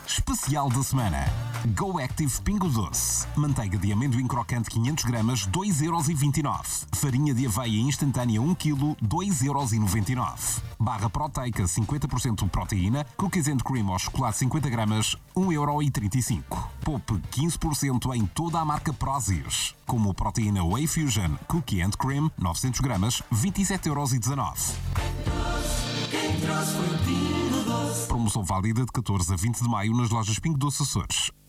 Especial da semana. Go Active Pingo Doce. Manteiga de amendoim crocante 500 gramas, 2,29€. Farinha de aveia instantânea 1 kg, 2,99€. Barra proteica 50% proteína, cookies and cream ou chocolate 50 gramas, 1,35€. Poupe 15% em toda a marca Prozis, como proteína Whey Fusion, cookie and cream, 900 gramas, 27,19€. Promoção válida de 14 a 20 de maio nas lojas Pingo Doce Açores.